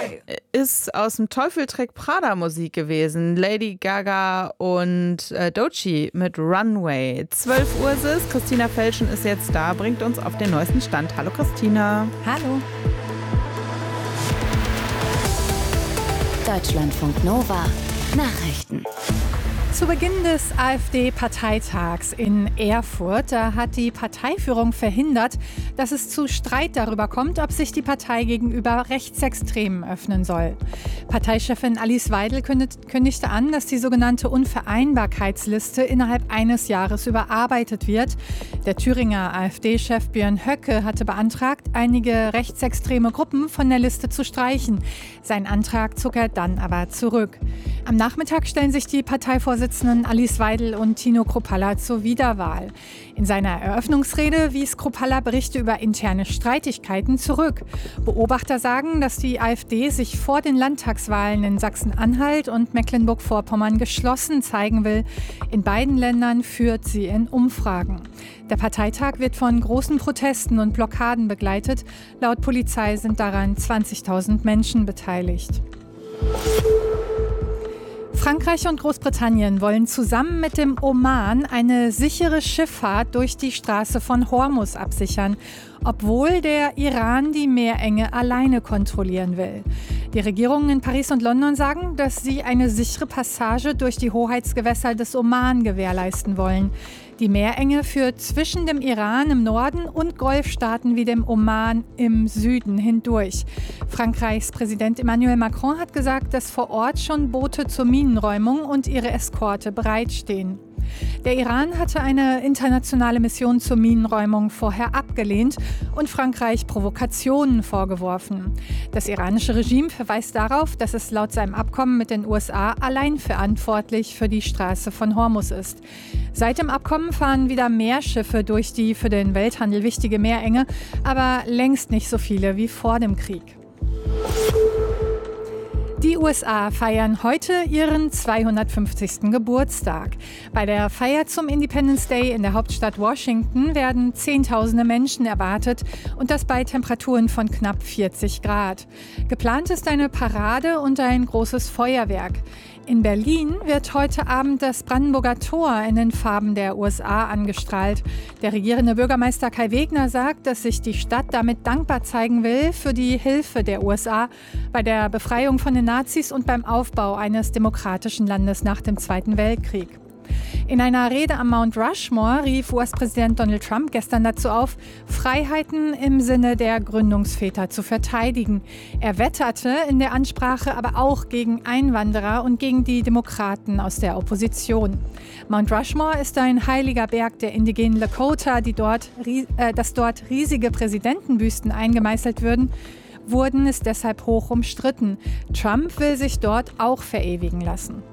ist aus dem Teufel trägt Prada Musik gewesen. Lady Gaga und Doechii mit Runway. 12 Uhr ist es. Christina Felschen ist jetzt da, bringt uns auf den neuesten Stand. Hallo Christina. Hallo. Deutschlandfunk Nova Nachrichten. Zu Beginn des AfD-Parteitags in Erfurt, da hat die Parteiführung verhindert, dass es zu Streit darüber kommt, ob sich die Partei gegenüber Rechtsextremen öffnen soll. Parteichefin Alice Weidel kündigte an, dass die sogenannte Unvereinbarkeitsliste innerhalb eines Jahres überarbeitet wird. Der Thüringer AfD-Chef Björn Höcke hatte beantragt, einige rechtsextreme Gruppen von der Liste zu streichen. Seinen Antrag zog er dann aber zurück. Am Nachmittag stellen sich die Parteivorsitzenden Alice Weidel und Tino Kruppalla zur Wiederwahl. In seiner Eröffnungsrede wies Kruppalla Berichte über interne Streitigkeiten zurück. Beobachter sagen, dass die AfD sich vor den Landtagswahlen in Sachsen-Anhalt und Mecklenburg-Vorpommern geschlossen zeigen will. In beiden Ländern führt sie in Umfragen. Der Parteitag wird von großen Protesten und Blockaden begleitet. Laut Polizei sind daran 20.000 Menschen beteiligt. Frankreich und Großbritannien wollen zusammen mit dem Oman eine sichere Schifffahrt durch die Straße von Hormuz absichern, obwohl der Iran die Meerenge alleine kontrollieren will. Die Regierungen in Paris und London sagen, dass sie eine sichere Passage durch die Hoheitsgewässer des Oman gewährleisten wollen. Die Meerenge führt zwischen dem Iran im Norden und Golfstaaten wie dem Oman im Süden hindurch. Frankreichs Präsident Emmanuel Macron hat gesagt, dass vor Ort schon Boote zur Minenräumung und ihre Eskorte bereitstehen. Der Iran hatte eine internationale Mission zur Minenräumung vorher abgelehnt und Frankreich Provokationen vorgeworfen. Das iranische Regime verweist darauf, dass es laut seinem Abkommen mit den USA allein verantwortlich für die Straße von Hormuz ist. Seit dem Abkommen fahren wieder mehr Schiffe durch die für den Welthandel wichtige Meerenge, aber längst nicht so viele wie vor dem Krieg. Die USA feiern heute ihren 250. Geburtstag. Bei der Feier zum Independence Day in der Hauptstadt Washington werden Zehntausende Menschen erwartet und das bei Temperaturen von knapp 40 Grad. Geplant ist eine Parade und ein großes Feuerwerk. In Berlin wird heute Abend das Brandenburger Tor in den Farben der USA angestrahlt. Der regierende Bürgermeister Kai Wegner sagt, dass sich die Stadt damit dankbar zeigen will für die Hilfe der USA bei der Befreiung von den Nazis und beim Aufbau eines demokratischen Landes nach dem Zweiten Weltkrieg. In einer Rede am Mount Rushmore rief US-Präsident Donald Trump gestern dazu auf, Freiheiten im Sinne der Gründungsväter zu verteidigen. Er wetterte in der Ansprache aber auch gegen Einwanderer und gegen die Demokraten aus der Opposition. Mount Rushmore ist ein heiliger Berg der indigenen Lakota, dass dort riesige Präsidentenbüsten eingemeißelt wurden, ist deshalb hoch umstritten. Trump will sich dort auch verewigen lassen.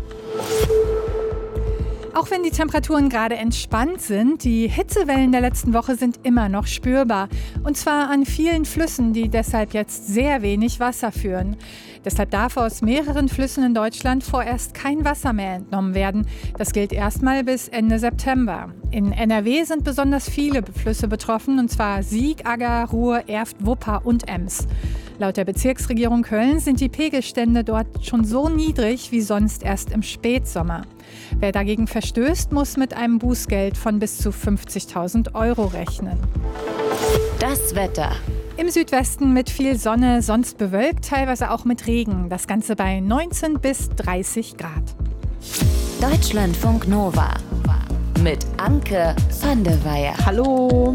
Auch wenn die Temperaturen gerade entspannt sind, die Hitzewellen der letzten Woche sind immer noch spürbar. Und zwar an vielen Flüssen, die deshalb jetzt sehr wenig Wasser führen. Deshalb darf aus mehreren Flüssen in Deutschland vorerst kein Wasser mehr entnommen werden. Das gilt erstmal bis Ende September. In NRW sind besonders viele Flüsse betroffen, und zwar Sieg, Agger, Ruhr, Erft, Wupper und Ems. Laut der Bezirksregierung Köln sind die Pegelstände dort schon so niedrig wie sonst erst im Spätsommer. Wer dagegen verstößt, muss mit einem Bußgeld von bis zu 50.000 € rechnen. Das Wetter. Im Südwesten mit viel Sonne, sonst bewölkt, teilweise auch mit Regen. Das Ganze bei 19 bis 30 Grad. Deutschlandfunk Nova mit Anke van de Weyer. Hallo.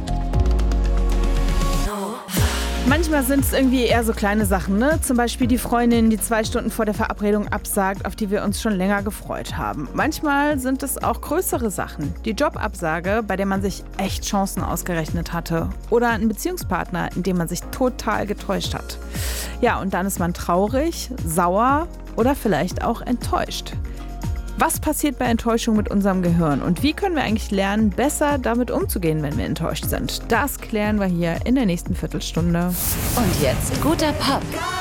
Manchmal sind es irgendwie eher so kleine Sachen, ne? Zum Beispiel die Freundin, die 2 Stunden vor der Verabredung absagt, auf die wir uns schon länger gefreut haben. Manchmal sind es auch größere Sachen. Die Jobabsage, bei der man sich echt Chancen ausgerechnet hatte. Oder ein Beziehungspartner, in dem man sich total getäuscht hat. Ja, und dann ist man traurig, sauer oder vielleicht auch enttäuscht. Was passiert bei Enttäuschung mit unserem Gehirn und wie können wir eigentlich lernen, besser damit umzugehen, wenn wir enttäuscht sind? Das klären wir hier in der nächsten Viertelstunde. Und jetzt guter Pop.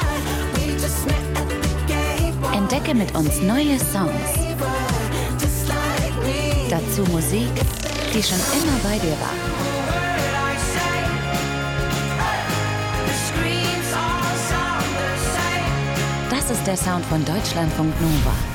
Entdecke mit uns neue Songs. Dazu Musik, die schon immer bei dir war. Das ist der Sound von Deutschlandfunk Nova.